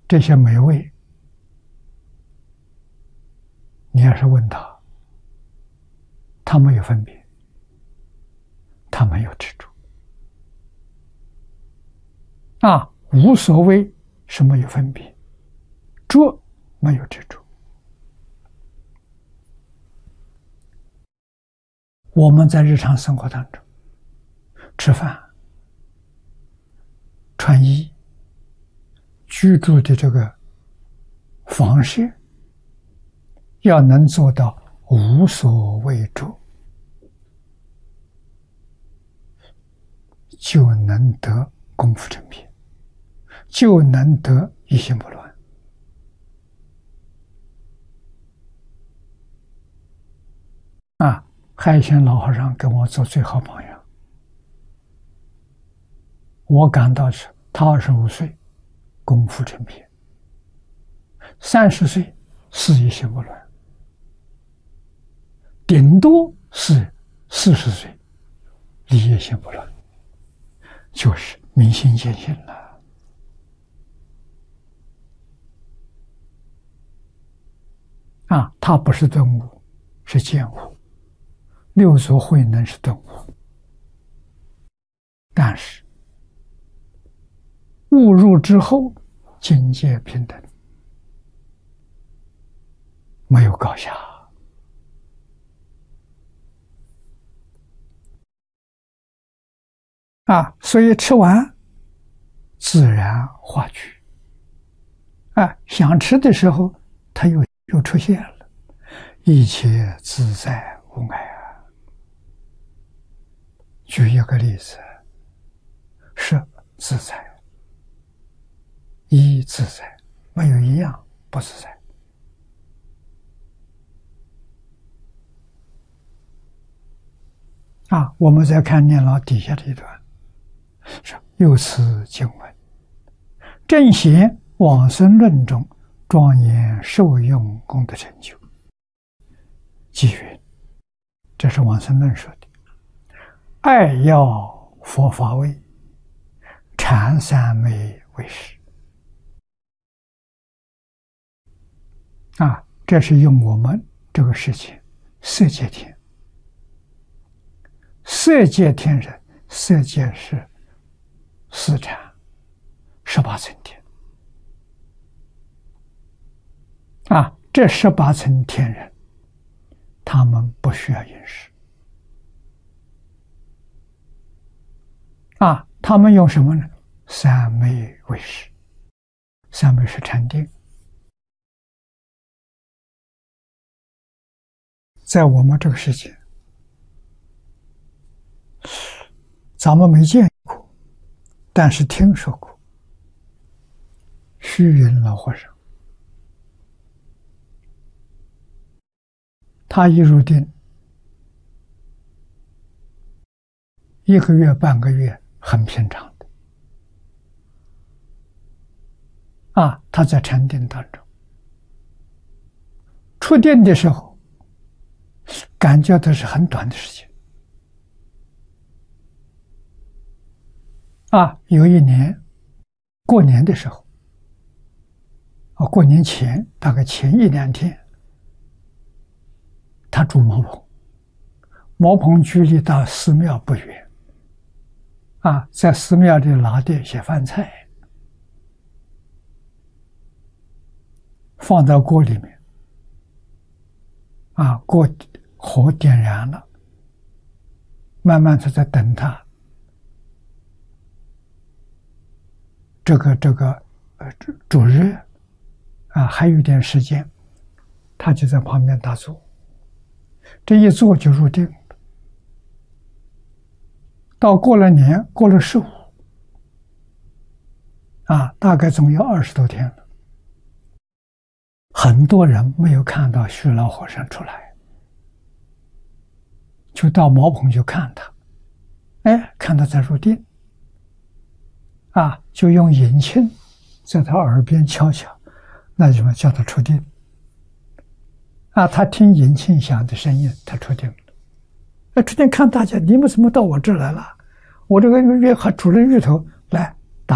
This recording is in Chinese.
这些美味，你要是问他，他没有分别，他没有执着。无所谓是没有分别，着没有执着。我们在日常生活当中，吃饭、穿衣、居住的这个方式，要能做到无所谓着，就能得功夫成片，就能得一心不乱。海鲜老和尚跟我做最好榜样。我感到是他25岁功夫成片，30岁是一心不乱，顶多是40岁离一心不乱，就是明心见性了。他不是顿悟，是见悟。六祖慧能是顿悟，但是悟入之后境界平等，没有高下。所以吃完自然化去。想吃的时候它又出现了，一切自在无碍。举一个例子，色自在，一自在，没有一样不自在。我们再看念老底下这一段，是由此经文，正显往生论中庄严受用功德成就。即云，这是往生论说的。爱要佛法味，禅三昧为实。这是用我们这个世界色界天，色界天人，色界是四禅18层天。这18层天人，他们不需要饮食。他们用什么呢？三昧为食。三昧是禅定。在我们这个世界，咱们没见过，但是听说过。虚云老和尚，他一入定，1个月半个月很平常的。他在禅定当中，出定的时候感觉都是很短的时间。有一年过年的时候，过年前大概前1、2天，他住茅棚，茅棚距离到寺庙不远。在寺庙里拿的一些饭菜，放到锅里面，锅火点燃了，慢慢的在等它这个煮热，还有一点时间，他就在旁边打坐，这一坐就入定了。到过了年，过了15，大概总有20多天了。很多人没有看到虚老和尚出来，就到茅棚去看他，看他在入定，就用引磬在他耳边敲敲，那什么叫他出定。他听引磬响的声音，他出定了。出定看大家，你们怎么到我这儿来了？我这个还煮了芋头，来